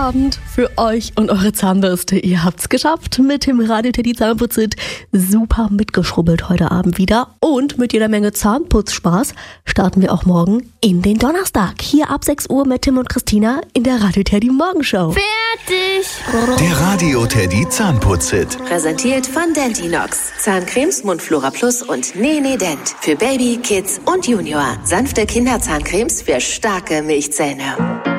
Abend für euch und eure Zahnbürste. Ihr habt's geschafft mit dem Radio Teddy Zahnputz-Hit. Super mitgeschrubbelt heute Abend wieder. Und mit jeder Menge Zahnputzspaß starten wir auch morgen in den Donnerstag. Hier ab 6 Uhr mit Tim und Christina in der Radio Teddy Morgenshow. Fertig! Der Radio Teddy Zahnputz-Hit. Präsentiert von Dentinox. Zahncremes, Mundflora Plus und Nene Dent. Für Baby, Kids und Junior. Sanfte Kinderzahncremes für starke Milchzähne.